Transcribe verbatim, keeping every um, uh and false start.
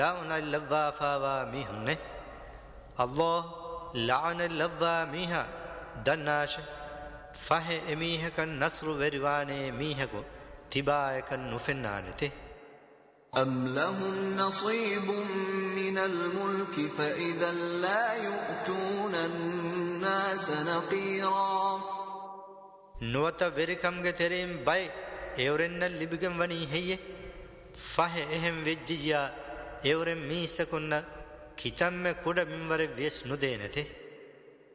لعن اللوافا ميهن الله لعن اللوا ميها دناش فه اميها كن نصر وريوانه ميها کو تبايا كن نفنانته أم لهم نصيب من الملك فإذا لا يؤتون الناس نقيرا نوتا وركم گتريم باي اورن لبگم وني هي فه اهم وجيا اورن ميسكن كتم كودا منور ويس ندينته